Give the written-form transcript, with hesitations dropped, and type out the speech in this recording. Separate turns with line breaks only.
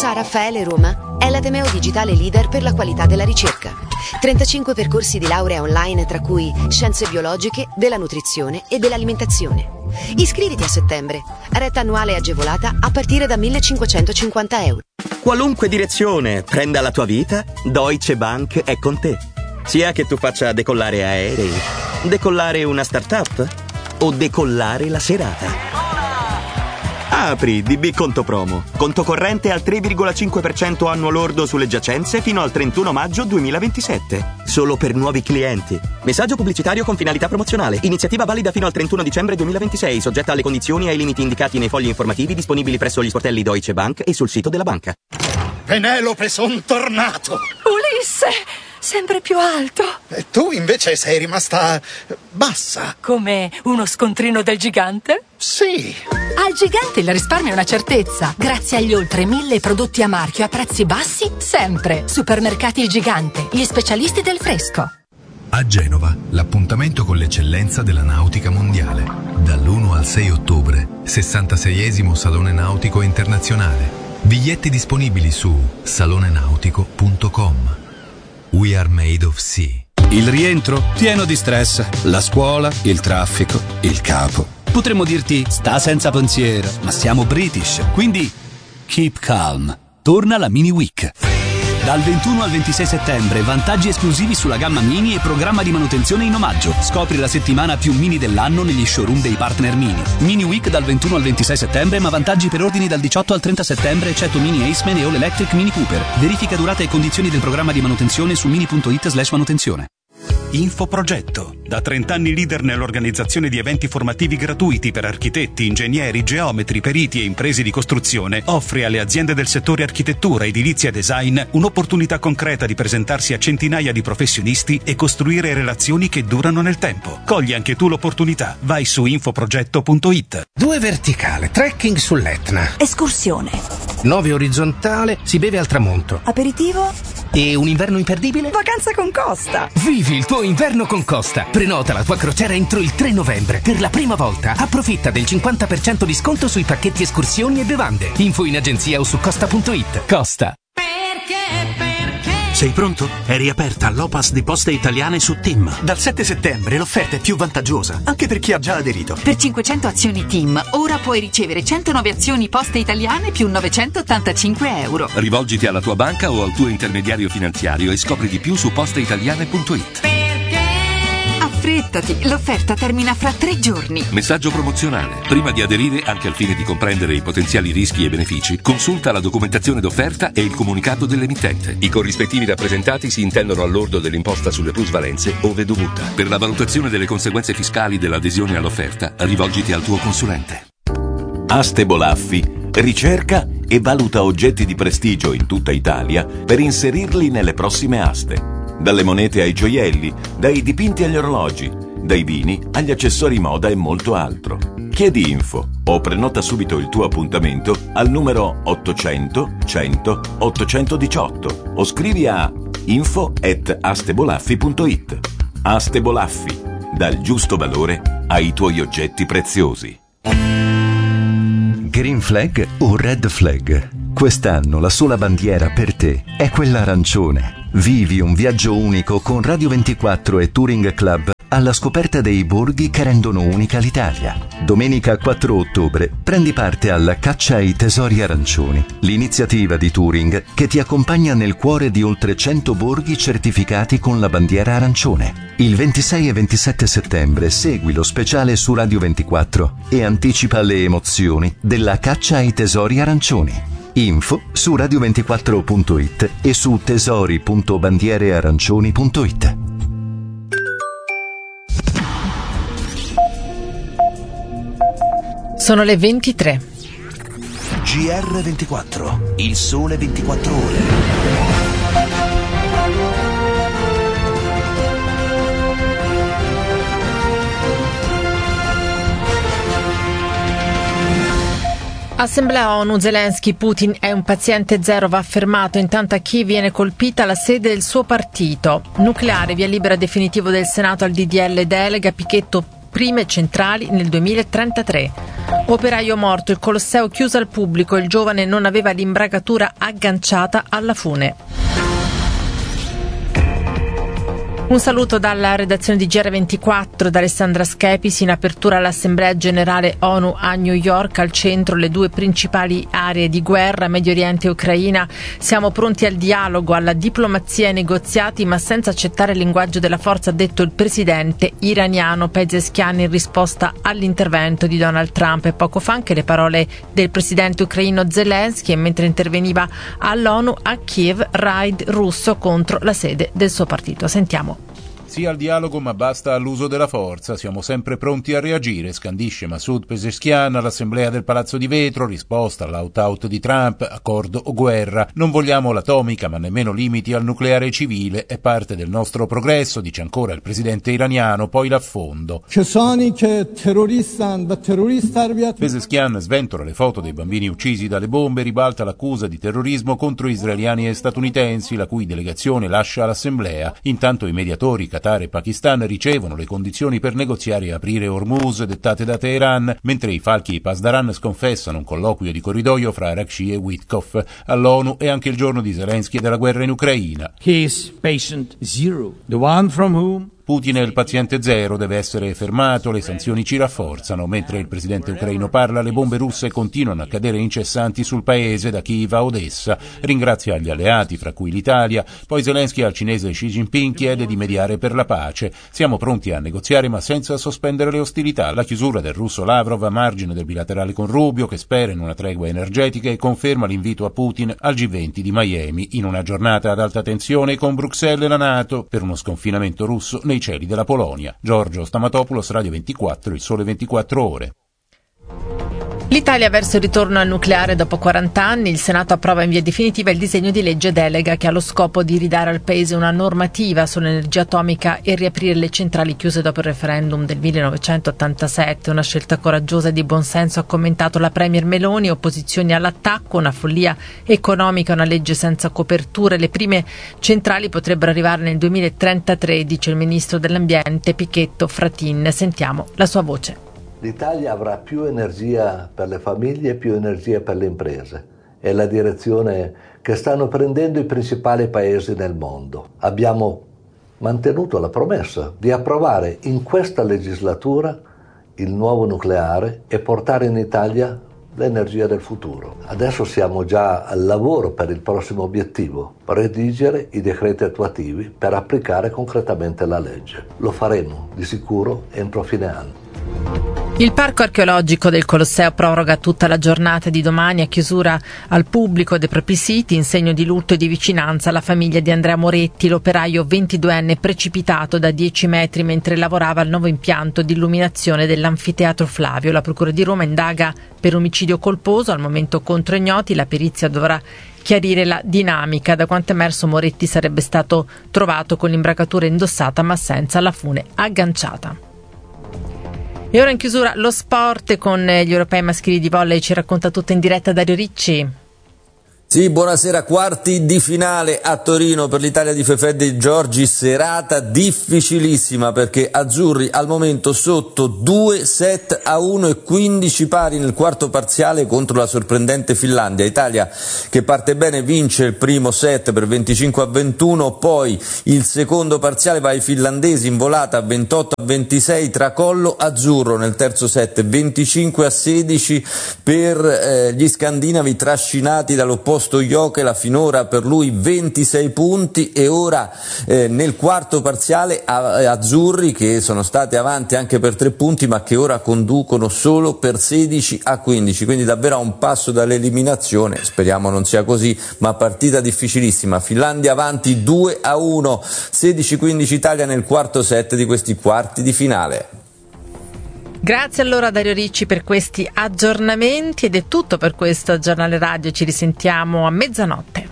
San Raffaele Roma è l'ateneo digitale leader per la qualità della ricerca. 35 percorsi di laurea online, tra cui scienze biologiche, della nutrizione e dell'alimentazione. Iscriviti a settembre. Retta annuale agevolata a partire da 1.550 euro.
Qualunque direzione prenda la tua vita, Deutsche Bank è con te. Sia che tu faccia decollare aerei, decollare una startup o decollare la serata. Apri DB Conto Promo. Conto corrente al 3,5% annuo lordo sulle giacenze fino al 31 maggio 2027. Solo per nuovi clienti. Messaggio pubblicitario con finalità promozionale. Iniziativa valida fino al 31 dicembre 2026, soggetta alle condizioni e ai limiti indicati nei fogli informativi disponibili presso gli sportelli Deutsche Bank e sul sito della banca.
Penelope, son tornato!
Ulisse! Sempre più alto.
E tu invece sei rimasta bassa.
Come uno scontrino del gigante?
Sì.
Al gigante il risparmio è una certezza. Grazie agli oltre 1000 prodotti a marchio a prezzi bassi, sempre. Supermercati Il Gigante, gli specialisti del fresco.
A Genova, l'appuntamento con l'eccellenza della nautica mondiale. Dall'1 al 6 ottobre, 66esimo Salone Nautico Internazionale. Biglietti disponibili su salonenautico.com. We are made of sea.
Il rientro pieno di stress, la scuola, il traffico, il capo. Potremmo dirti sta senza pensiero, ma siamo British, quindi keep calm. Torna la Mini Week. Dal 21 al 26 settembre, vantaggi esclusivi sulla gamma Mini e programma di manutenzione in omaggio. Scopri la settimana più Mini dell'anno negli showroom dei partner Mini. Mini Week dal 21 al 26 settembre, ma vantaggi per ordini dal 18 al 30 settembre, eccetto Mini Aceman e All Electric Mini Cooper. Verifica durata e condizioni del programma di manutenzione su mini.it/manutenzione.
Infoprogetto, da 30 anni leader nell'organizzazione di eventi formativi gratuiti per architetti, ingegneri, geometri, periti e imprese di costruzione, offre alle aziende del settore architettura, edilizia e design un'opportunità concreta di presentarsi a centinaia di professionisti e costruire relazioni che durano nel tempo. Cogli anche tu l'opportunità. Vai su infoprogetto.it.
2 verticale, trekking sull'Etna.
Escursione.
9 orizzontale, si beve al tramonto.
Aperitivo.
E un inverno imperdibile?
Vacanza con Costa.
Vivi il tuo inverno con Costa. Prenota la tua crociera entro il 3 novembre. Per la prima volta approfitta del 50% di sconto sui pacchetti escursioni e bevande. Info in agenzia o su costa.it. Costa.
Sei pronto? È riaperta l'Opas di Poste Italiane su TIM.
Dal 7 settembre l'offerta è più vantaggiosa, anche per chi ha già aderito.
Per 500 azioni TIM, ora puoi ricevere 109 azioni Poste Italiane più 985 euro.
Rivolgiti alla tua banca o al tuo intermediario finanziario e scopri di più su posteitaliane.it.
Affrettati, l'offerta termina fra 3 giorni.
Messaggio promozionale. Prima di aderire, anche al fine di comprendere i potenziali rischi e benefici, consulta la documentazione d'offerta e il comunicato dell'emittente. I corrispettivi rappresentati si intendono al lordo dell'imposta sulle plusvalenze ove dovuta. Per la valutazione delle conseguenze fiscali dell'adesione all'offerta, rivolgiti al tuo consulente.
Aste Bolaffi ricerca e valuta oggetti di prestigio in tutta Italia per inserirli nelle prossime aste. Dalle monete ai gioielli, dai dipinti agli orologi, dai vini agli accessori moda e molto altro. Chiedi info o prenota subito il tuo appuntamento al numero 800 100 818 o scrivi a info@astebolaffi.it. Aste Bolaffi, dal giusto valore ai tuoi oggetti preziosi.
Green Flag o Red Flag? Quest'anno la sola bandiera per te è quella arancione. Vivi un viaggio unico con Radio 24 e Touring Club alla scoperta dei borghi che rendono unica l'Italia. Domenica 4 ottobre prendi parte alla Caccia ai Tesori Arancioni, l'iniziativa di Touring che ti accompagna nel cuore di oltre 100 borghi certificati con la bandiera arancione. Il 26 e 27 settembre segui lo speciale su Radio 24 e anticipa le emozioni della Caccia ai Tesori Arancioni. Info su radio24.it e su tesori.bandierearancioni.it.
Sono le 23.
GR24, il sole 24 ore.
Assemblea ONU, Zelensky, Putin è un paziente zero, va affermato. Intanto a Kiev viene colpita la sede del suo partito. Nucleare, via libera definitivo del Senato al DDL delega, Pichetto prime centrali nel 2033. Operaio morto, il Colosseo chiuso al pubblico, il giovane non aveva l'imbragatura agganciata alla fune. Un saluto dalla redazione di GR24 da Alessandra Schepis. In apertura all'Assemblea Generale ONU a New York, al centro le due principali aree di guerra, Medio Oriente e Ucraina. Siamo pronti al dialogo, alla diplomazia e ai negoziati, ma senza accettare il linguaggio della forza, ha detto il presidente iraniano Pezeshkian in risposta all'intervento di Donald Trump. E poco fa anche le parole del presidente ucraino Zelensky, e mentre interveniva all'ONU a Kiev, raid russo contro la sede del suo partito. Sentiamo.
Sì al dialogo, ma basta all'uso della forza. Siamo sempre pronti a reagire, scandisce Masoud Pezeshkian all'assemblea del Palazzo di Vetro, risposta all'out-out di Trump, accordo o guerra. Non vogliamo l'atomica, ma nemmeno limiti al nucleare civile. È parte del nostro progresso, dice ancora il presidente iraniano, poi l'affondo. Pezeshkian sventola le foto dei bambini uccisi dalle bombe, ribalta l'accusa di terrorismo contro israeliani e statunitensi, la cui delegazione lascia l'assemblea. Intanto i mediatori Qatar e Pakistan ricevono le condizioni per negoziare e aprire Hormuz dettate da Teheran, mentre i falchi Pasdaran sconfessano un colloquio di corridoio fra Araghchi e Witkoff. All'ONU è anche il giorno di Zelensky e della guerra in Ucraina.
His patient zero, the one from whom
Putin è il paziente zero, deve essere fermato, le sanzioni ci rafforzano. Mentre il presidente ucraino parla, le bombe russe continuano a cadere incessanti sul paese, da Kiev a Odessa. Ringrazia gli alleati, fra cui l'Italia. Poi Zelensky al cinese Xi Jinping chiede di mediare per la pace. Siamo pronti a negoziare, ma senza sospendere le ostilità. La chiusura del russo Lavrov a margine del bilaterale con Rubio, che spera in una tregua energetica, e conferma l'invito a Putin al G20 di Miami, in una giornata ad alta tensione con Bruxelles e la NATO, per uno sconfinamento russo nei cieli della Polonia. Giorgio Stamatopoulos, Radio 24, Il Sole 24 Ore.
L'Italia verso il ritorno al nucleare dopo 40 anni. Il Senato approva in via definitiva il disegno di legge delega che ha lo scopo di ridare al Paese una normativa sull'energia atomica e riaprire le centrali chiuse dopo il referendum del 1987. Una scelta coraggiosa e di buonsenso, ha commentato la Premier Meloni. Opposizioni all'attacco, una follia economica, una legge senza coperture. Le prime centrali potrebbero arrivare nel 2033, dice il ministro dell'Ambiente Pichetto Fratin. Sentiamo la sua voce.
L'Italia avrà più energia per le famiglie e più energia per le imprese. È la direzione che stanno prendendo i principali paesi nel mondo. Abbiamo mantenuto la promessa di approvare in questa legislatura il nuovo nucleare e portare in Italia l'energia del futuro. Adesso siamo già al lavoro per il prossimo obiettivo: redigere i decreti attuativi per applicare concretamente la legge. Lo faremo di sicuro entro fine anno.
Il parco archeologico del Colosseo proroga tutta la giornata di domani a chiusura al pubblico dei propri siti in segno di lutto e di vicinanza alla famiglia di Andrea Moretti, l'operaio 22enne precipitato da 10 metri mentre lavorava al nuovo impianto di illuminazione dell'Anfiteatro Flavio. La Procura di Roma indaga per omicidio colposo, al momento contro ignoti. La perizia dovrà chiarire la dinamica. Da quanto emerso, Moretti sarebbe stato trovato con l'imbracatura indossata ma senza la fune agganciata. E ora in chiusura lo sport con gli europei maschili di volley. Ci racconta tutto in diretta Dario Ricci.
Sì, buonasera. Quarti di finale a Torino per l'Italia di Fefè De Giorgi, serata difficilissima perché azzurri al momento sotto 2-7-1 e 15 pari nel quarto parziale contro la sorprendente Finlandia. Italia che parte bene, vince il primo set per 25-21, poi il secondo parziale va ai finlandesi in volata 28-26, tracollo azzurro nel terzo set 25-16 per gli scandinavi trascinati dall'opposto Jokela, finora per lui 26 punti e ora nel quarto parziale azzurri che sono stati avanti anche per 3 punti ma che ora conducono solo per 16-15, quindi davvero a un passo dall'eliminazione, speriamo non sia così, ma partita difficilissima. Finlandia avanti 2-1, 16-15 Italia nel quarto set di questi quarti di finale.
Grazie allora Dario Ricci per questi aggiornamenti ed è tutto per questo giornale radio, ci risentiamo a mezzanotte.